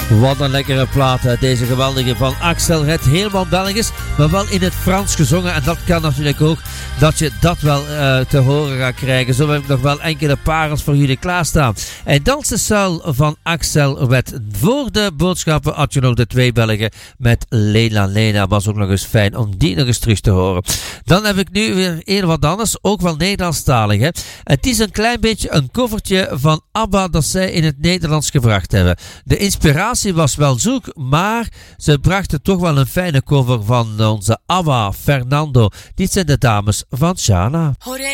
Wat een lekkere plaat, hè? Deze geweldige van Axel Red, helemaal Belgisch, maar wel in het Frans gezongen. En dat kan natuurlijk ook dat je dat wel te horen gaat krijgen. Zo heb ik nog wel enkele parels voor jullie klaarstaan. En Danse Saul van Axel Red. Voor de boodschappen had je nog de twee Belgen met Lena Lena. Was ook nog eens fijn om die nog eens terug te horen. Dan heb ik nu weer een wat anders, ook wel Nederlandstalig. Hè? Het is een klein beetje een covertje van ABBA dat zij in het Nederlands gebracht hebben. De inspiratie was wel zoek, maar ze brachten toch wel een fijne cover van onze ABBA, Fernando. Dit zijn de dames van Shana.